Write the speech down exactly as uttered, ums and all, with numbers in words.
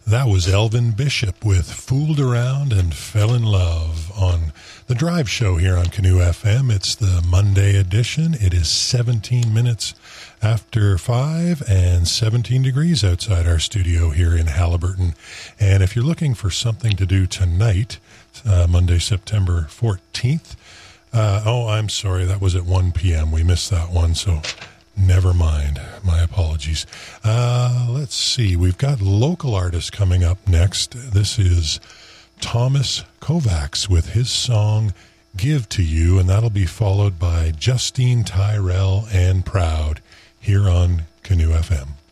That was Elvin Bishop with Fooled Around and Fell in Love on The Drive Show here on Canoe F M. It's the Monday edition. It is seventeen minutes after five and seventeen degrees outside our studio here in Haliburton. And if you're looking for something to do tonight, uh, Monday, September fourteenth, uh, oh, I'm sorry, that was at one p.m. We missed that one, so never mind. My apologies. Uh, let's see. We've got local artists coming up next. This is Thomas Kovacs with his song Give to You, and that'll be followed by Justine Tyrell and Proud here on Canoe F M.